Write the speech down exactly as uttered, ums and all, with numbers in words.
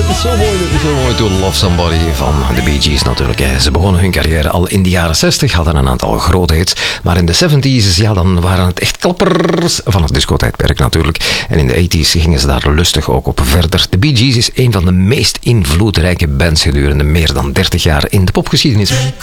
is zo mooi, dat is zo mooi. To Love Somebody van de Bee Gees natuurlijk. Hè. Ze begonnen hun carrière al in de jaren zestig, hadden een aantal grote hits. Maar in de zeventies, ja, dan waren het echt klappers van het discotijdperk natuurlijk. En in de tachtiger gingen ze daar lustig ook op verder. De Bee Gees is een van de meest invloedrijke bands gedurende meer dan dertig jaar in de popgeschiedenis.